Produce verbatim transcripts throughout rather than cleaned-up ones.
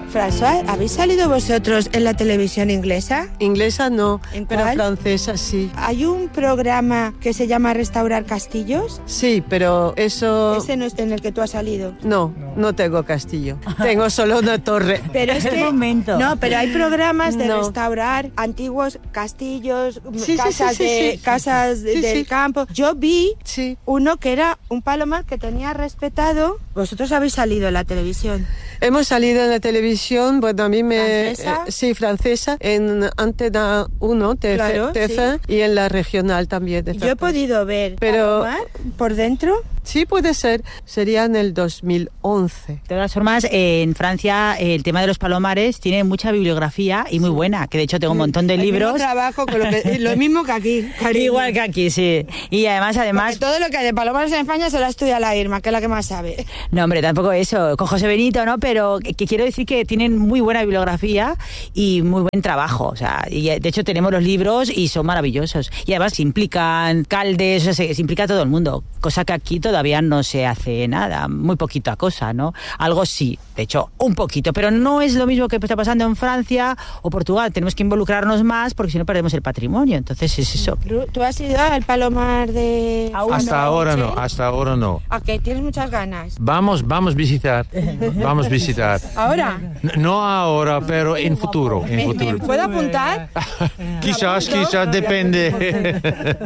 François, ¿habéis salido vosotros en la televisión inglesa? Inglesa no, ¿En pero cuál? francesa sí. ¿Hay un programa que se llama Restaurar Castillos? Sí, pero eso... Ese no es en el que tú has salido. No, no tengo castillo. Tengo solo una torre. Pero es que... momento. No, pero hay programas de No. restaurar antiguos castillos, Sí, casas, sí, sí, de, sí, sí. casas de- Sí, del sí. campo. Yo vi Sí. uno que era un palomar que tenía respetado. Vosotros habéis salido en la televisión. Hemos salido en la televisión, bueno, a mí me... ¿Francesa? eh, sí, francesa, en Antena uno, T F, Claro, T F y en la regional también. de Yo he Francia. podido ver Pero- palomar por dentro. Sí, puede ser. Sería en el dos mil once. De todas formas, eh, en Francia eh, el tema de los palomares tiene mucha bibliografía y muy buena, que de hecho tengo un montón de El mismo libros. trabajo con lo, que, lo mismo que aquí, cariño. Igual que aquí, sí. Y además, además... Porque todo lo que hay de palomares en España se lo estudia la Irma, que es la que más sabe. No, hombre, tampoco eso, con José Benito, ¿no? Pero que, que quiero decir que tienen muy buena bibliografía y muy buen trabajo, o sea, y de hecho tenemos los libros y son maravillosos. Y además se implican caldes, o sea, se, se implica todo el mundo, cosa que aquí todavía no se hace nada, muy poquita cosa, ¿no? Algo sí, de hecho, un poquito, pero no es lo mismo que está pasando en Francia o Portugal, tenemos que involucrarnos más porque si no perdemos el patrimonio, entonces es eso. ¿Tú has ido al palomar de...? Aún Hasta ahora no, hasta ahora no. ¿A qué? ¿Tienes muchas ganas? Vamos, vamos a visitar. Vamos a visitar. ¿Ahora? N- No ahora, pero en futuro. En ¿Me, me futuro. puedo apuntar? Quizás, quizás depende.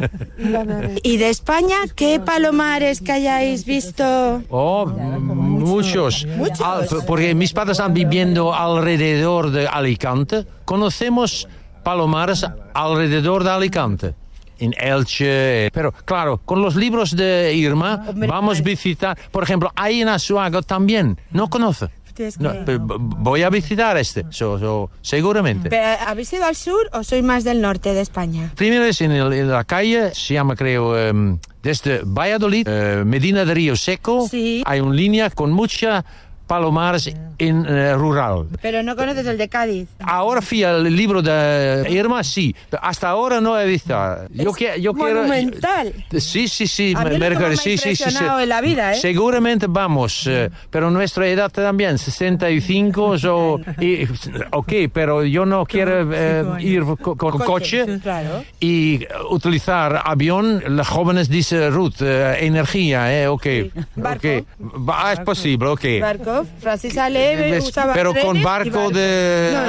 ¿Y de España qué palomares que hayáis visto? Oh, m- muchos. Muchos. Ah, p- porque mis padres están viviendo alrededor de Alicante. Conocemos palomares alrededor de Alicante. En Elche. Pero claro, con los libros de Irma Hombre, vamos a vale. visitar. Por ejemplo, hay en Azuaga también. ¿No conoce? Tienes No, que- pero b- voy a visitar este, so- so, seguramente. ¿Pero ¿habéis ido al sur o sois más del norte de España? Primero es en, el- en la calle, se llama creo, em, desde Valladolid, eh, Medina de Río Seco, Sí. hay una línea con muchas palomares en eh, rural. Pero no conoces el de Cádiz. Ahora fui al libro de Irma, sí, pero hasta ahora no he visto. Yo, Es que- yo quiero... monumental. Sí, sí, sí, A mí me, es lo me que recuerdo, más me ha sí, sí, sí, sí. impresionado en la vida, ¿eh? Seguramente vamos, eh, pero nuestra edad también, sesenta y cinco, so, y, ok, pero yo no quiero eh, ir co- con coche, Claro. y utilizar avión. Los jóvenes dicen, Ruth, eh, energía, eh, ok. Barco. ok. Va- es posible, ok. Barco. Francisca Leve Ves, usaba pero trenes con y barco de... No,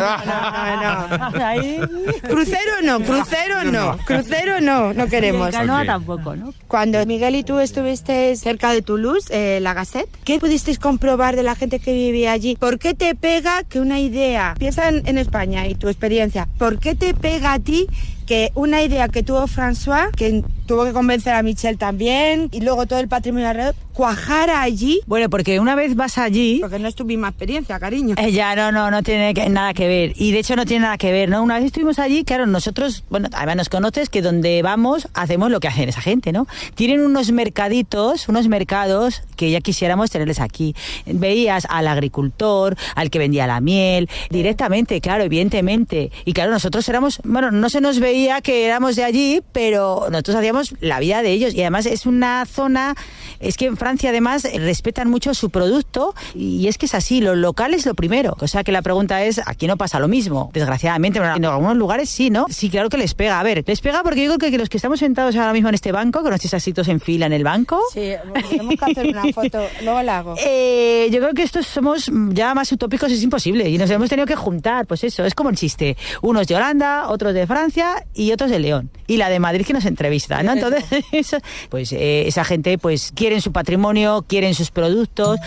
no, no, no. Ahí. Crucero no, crucero no, crucero no, no queremos. Canoa Ok. tampoco, ¿no? Cuando Miguel y tú estuvisteis cerca de Toulouse, eh, la Gasset, ¿qué pudisteis comprobar de la gente que vivía allí? ¿Por qué te pega que una idea, piensa en, en España y tu experiencia, ¿por qué te pega a ti que una idea que tuvo François, que tuvo que convencer a Michel también, y luego todo el patrimonio alrededor, cuajara allí? Bueno, porque una vez vas allí... Porque no es tu misma experiencia, cariño. Eh, ya, no, no, no tiene que- nada que ver. Y de hecho no tiene nada que ver, ¿no? Una vez estuvimos allí, claro, nosotros, bueno, además nos conoces que donde vamos hacemos lo que hacen esa gente, ¿no? Tienen unos mercaditos, unos mercados que ya quisiéramos tenerles aquí. Veías al agricultor, al que vendía la miel, directamente, claro, evidentemente. Y claro, nosotros éramos, bueno, no se nos veía que éramos de allí, pero nosotros hacíamos la vida de ellos. Y además es una zona, es que en Francia además respetan mucho su producto y es que es así, lo local es lo primero. O sea que la pregunta es, aquí no pasa lo mismo, desgraciadamente, pero en algunos lugares sí, ¿no? Sí, claro que les pega. A ver, les pega porque yo creo que los que estamos sentados ahora mismo en este banco, con nuestros asientos en fila en el banco, Sí, tenemos que hacer una foto, luego la hago. eh, yo creo que estos somos ya más utópicos, es imposible. Y nos hemos tenido que juntar, pues eso, es como el chiste. Unos de Holanda, otros de Francia y otros de León. Y la de Madrid que nos entrevista, ¿no? Entonces, eso, pues eh, esa gente pues quieren su patrimonio, quieren sus productos.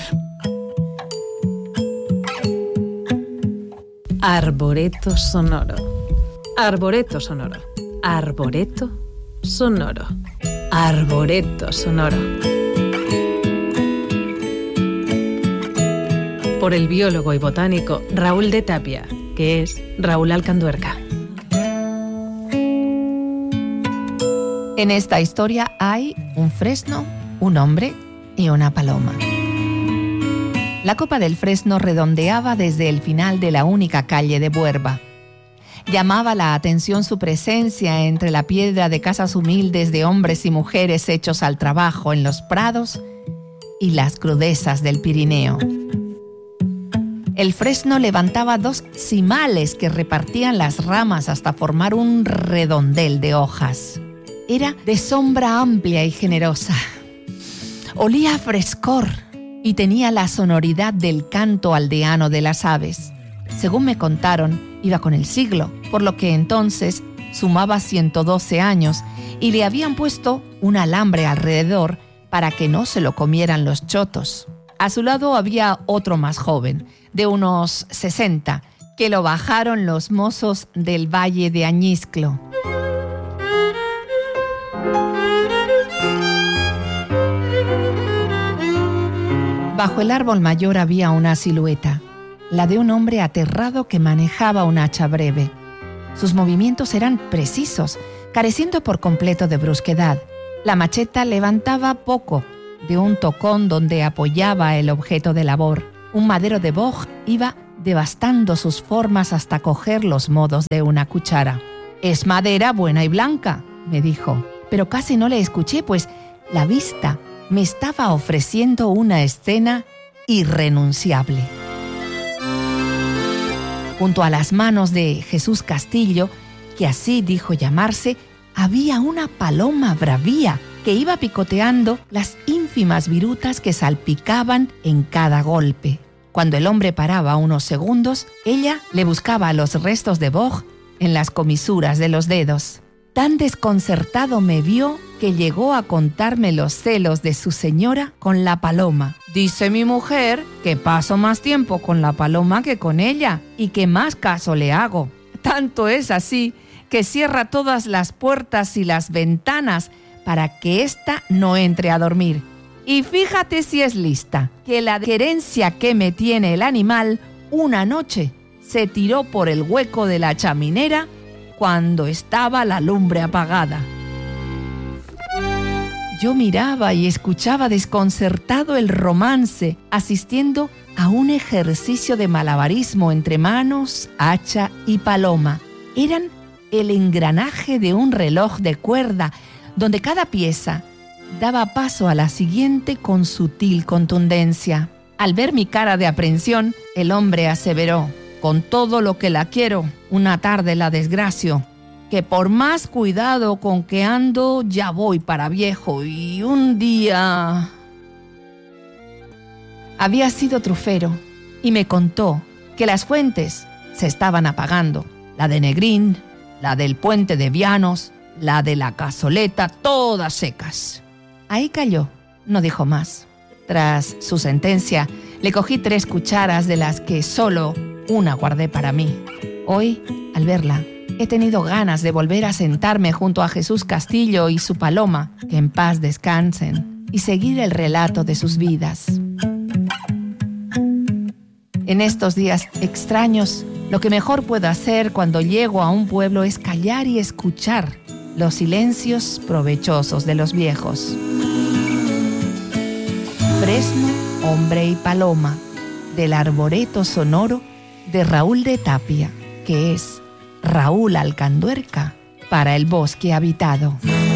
Arboreto sonoro. Arboreto sonoro. Arboreto sonoro. Arboreto sonoro. Por el biólogo y botánico Raúl de Tapia, que es Raúl Alcanduerca. En esta historia hay un fresno, un hombre y una paloma. La copa del fresno redondeaba desde el final de la única calle de Buerba. Llamaba la atención su presencia entre la piedra de casas humildes de hombres y mujeres hechos al trabajo en los prados y las crudezas del Pirineo. El fresno levantaba dos cimales que repartían las ramas hasta formar un redondel de hojas. Era de sombra amplia y generosa. Olía a frescor y tenía la sonoridad del canto aldeano de las aves. Según me contaron, iba con el siglo, por lo que entonces sumaba ciento doce años y le habían puesto un alambre alrededor para que no se lo comieran los chotos. A su lado había otro más joven, de unos sesenta, que lo bajaron los mozos del Valle de Añisclo. Bajo el árbol mayor había una silueta, la de un hombre aterrado que manejaba un hacha breve. Sus movimientos eran precisos, careciendo por completo de brusquedad. La macheta levantaba poco de un tocón donde apoyaba el objeto de labor. Un madero de boj iba devastando sus formas hasta coger los modos de una cuchara. «Es madera buena y blanca», me dijo, pero casi no le escuché, pues la vista me estaba ofreciendo una escena irrenunciable. Junto a las manos de Jesús Castillo, que así dijo llamarse, había una paloma bravía que iba picoteando las ínfimas virutas que salpicaban en cada golpe. Cuando el hombre paraba unos segundos, ella le buscaba los restos de boj en las comisuras de los dedos. Tan desconcertado me vio que llegó a contarme los celos de su señora con la paloma. Dice mi mujer que paso más tiempo con la paloma que con ella y que más caso le hago. Tanto es así que cierra todas las puertas y las ventanas para que ésta no entre a dormir. Y fíjate si es lista, que la querencia que me tiene el animal, una noche se tiró por el hueco de la chaminera cuando estaba la lumbre apagada. Yo miraba y escuchaba desconcertado el romance, asistiendo a un ejercicio de malabarismo entre manos, hacha y paloma. Eran el engranaje de un reloj de cuerda, donde cada pieza daba paso a la siguiente con sutil contundencia. Al ver mi cara de aprensión, el hombre aseveró: «Con todo lo que la quiero, una tarde la desgracio, que por más cuidado con que ando, ya voy para viejo y un día...». Había sido trufero y me contó que las fuentes se estaban apagando, la de Negrín, la del puente de Vianos, la de la Cazoleta, todas secas. Ahí cayó, no dijo más. Tras su sentencia, le cogí tres cucharas de las que solo una guardé para mí. Hoy, al verla, he tenido ganas de volver a sentarme junto a Jesús Castillo y su paloma, que en paz descansen, y seguir el relato de sus vidas. En estos días extraños, lo que mejor puedo hacer cuando llego a un pueblo es callar y escuchar los silencios provechosos de los viejos. Fresno, hombre y paloma, del arboreto sonoro de Raúl de Tapia, que es Raúl Alcanduerca para El Bosque Habitado.